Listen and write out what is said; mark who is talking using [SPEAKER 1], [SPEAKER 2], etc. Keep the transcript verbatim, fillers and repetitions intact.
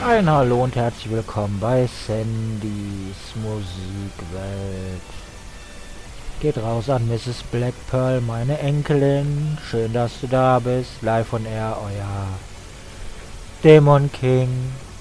[SPEAKER 1] Ein Hallo und herzlich willkommen bei Sandys Musikwelt. Geht raus an Misses Black Pearl, meine Enkelin. Schön, dass du da bist. Live on Air, euer Dämon King.